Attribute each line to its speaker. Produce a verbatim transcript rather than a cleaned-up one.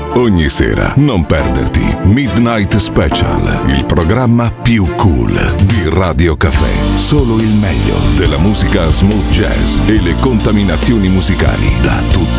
Speaker 1: Ogni sera non perderti Midnight Special, il programma più cool di Radio Caffè. Solo il meglio della musica smooth jazz e le contaminazioni musicali da tutti